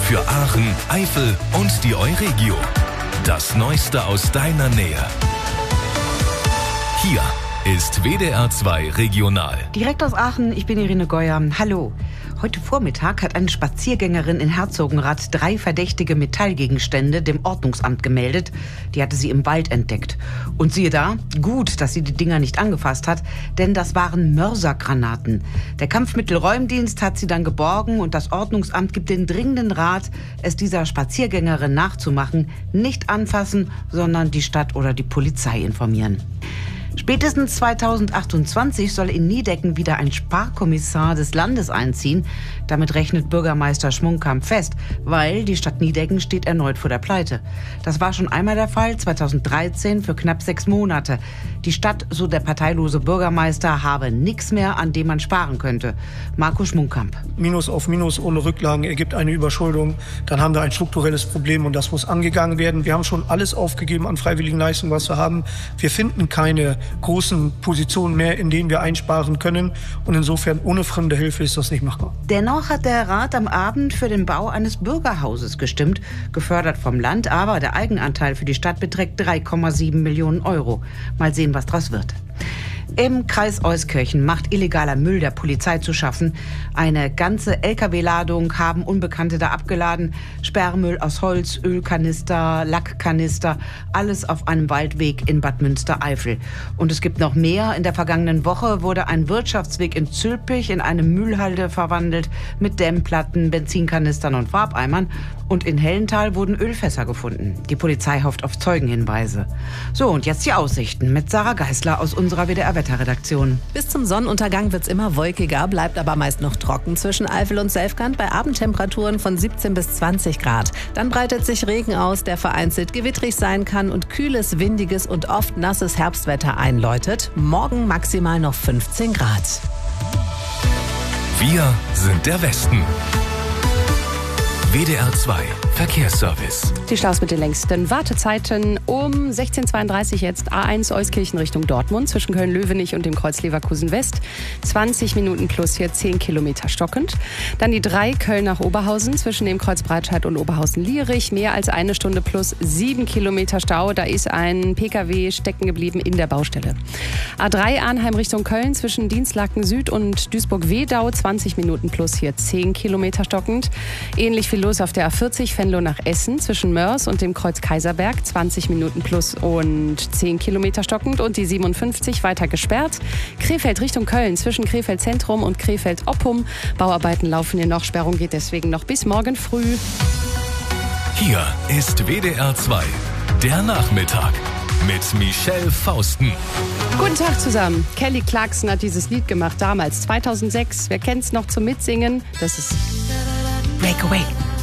Für Aachen, Eifel und die Euregio. Das Neueste aus deiner Nähe. Hier ist WDR 2 Regional. Direkt aus Aachen, ich bin Irene Geuer. Hallo. Heute Vormittag hat eine Spaziergängerin in Herzogenrath 3 verdächtige Metallgegenstände dem Ordnungsamt gemeldet. Die hatte sie im Wald entdeckt. Und siehe da, gut, dass sie die Dinger nicht angefasst hat, denn das waren Mörsergranaten. Der Kampfmittelräumdienst hat sie dann geborgen und das Ordnungsamt gibt den dringenden Rat, es dieser Spaziergängerin nachzumachen, nicht anfassen, sondern die Stadt oder die Polizei informieren. Spätestens 2028 soll in Niedecken wieder ein Sparkommissar des Landes einziehen. Damit rechnet Bürgermeister Schmunkamp fest, weil die Stadt Niedecken steht erneut vor der Pleite. Das war schon einmal der Fall, 2013 für knapp 6 Monate. Die Stadt, so der parteilose Bürgermeister, habe nichts mehr, an dem man sparen könnte. Marco Schmunkamp. Minus auf Minus ohne Rücklagen ergibt eine Überschuldung. Dann haben wir ein strukturelles Problem und das muss angegangen werden. Wir haben schon alles aufgegeben an freiwilligen Leistungen, was wir haben. Wir finden keine großen Positionen mehr, in denen wir einsparen können. Und insofern ohne fremde Hilfe ist das nicht machbar. Dennoch hat der Rat am Abend für den Bau eines Bürgerhauses gestimmt, gefördert vom Land, aber der Eigenanteil für die Stadt beträgt 3,7 Millionen Euro. Mal sehen, was draus wird. Im Kreis Euskirchen macht illegaler Müll der Polizei zu schaffen. Eine ganze LKW-Ladung haben Unbekannte da abgeladen. Sperrmüll aus Holz, Ölkanister, Lackkanister, alles auf einem Waldweg in Bad Münstereifel. Und es gibt noch mehr. In der vergangenen Woche wurde ein Wirtschaftsweg in Zülpich in eine Müllhalde verwandelt mit Dämmplatten, Benzinkanistern und Farbeimern. Und in Hellenthal wurden Ölfässer gefunden. Die Polizei hofft auf Zeugenhinweise. So, und jetzt die Aussichten mit Sarah Geisler aus unserer WDR-Wetterredaktion. Bis zum Sonnenuntergang wird's immer wolkiger, bleibt aber meist noch trocken zwischen Eifel und Selfkant bei Abendtemperaturen von 17 bis 20 Grad. Dann breitet sich Regen aus, der vereinzelt gewittrig sein kann und kühles, windiges und oft nasses Herbstwetter einläutet. Morgen maximal noch 15 Grad. Wir sind der Westen. WDR 2 Verkehrsservice. Die Staus mit den längsten Wartezeiten um 16:32 jetzt A1 Euskirchen Richtung Dortmund zwischen Köln-Löwenich und dem Kreuz Leverkusen West. 20 Minuten plus hier 10 Kilometer stockend. Dann die 3 Köln nach Oberhausen zwischen dem Kreuz Breitscheid und Oberhausen-Lierich. Mehr als 1 Stunde plus 7 Kilometer Stau. Da ist ein PKW stecken geblieben in der Baustelle. A3 Arnheim Richtung Köln zwischen Dienstlaken Süd und Duisburg-Wedau. 20 Minuten plus hier 10 Kilometer stockend. Ähnlich viel los auf der A40 Venlo nach Essen zwischen Mörs und dem Kreuz Kaiserberg. 20 Minuten plus und 10 Kilometer stockend. Und die 57 weiter gesperrt. Krefeld Richtung Köln zwischen Krefeld Zentrum und Krefeld Oppum. Bauarbeiten laufen hier noch. Sperrung geht deswegen noch bis morgen früh. Hier ist WDR 2, der Nachmittag mit Michelle Fausten. Guten Tag zusammen. Kelly Clarkson hat dieses Lied gemacht damals, 2006. Wer kennt's noch zum Mitsingen? Das ist Breakaway.